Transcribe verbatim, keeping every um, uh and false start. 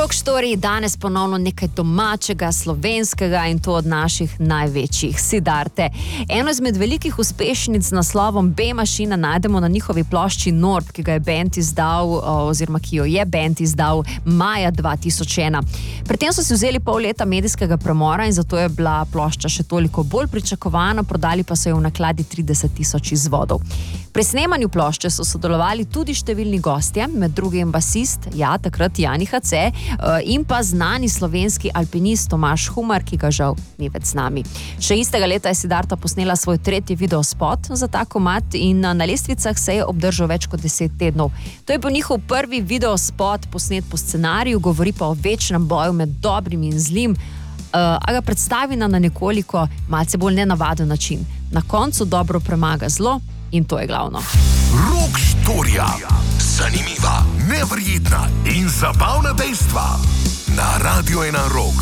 Rock Story danes ponovno nekaj domačega, slovenskega in to od naših največjih, Siddharte. Eno izmed velikih uspešnic z naslovom B-mašina najdemo na njihovi plošči Nord, ki ga je band izdal, oziroma ki jo je band izdal maja dva tisoč ena. Pri tem so si vzeli pol leta medijskega premora in zato je bila plošča še toliko bolj pričakovana, prodali pa so jo v nakladi trideset tisoč izvodov. Pri snemanju plošče so sodelovali tudi številni gostje, med drugim basist, ja, takrat Jani H C, in pa znani slovenski alpinist Tomaž Humar, ki ga žal ni več z nami. Še istega leta je Siddharta posnela svoj tretji videospot za ta komad in na lestvicah se je obdržal več kot deset tednov. To je bil njihov prvi videospot, posnet po scenariju, govori pa o večnem boju med dobrim in zlim, a ga predstavi na nekoliko malce bolj nenavaden način. Na koncu dobro premaga zlo in to je glavno. Rock Storija. Zanimiva, neverjetna in zabavna dejstva na Radio ena Rock.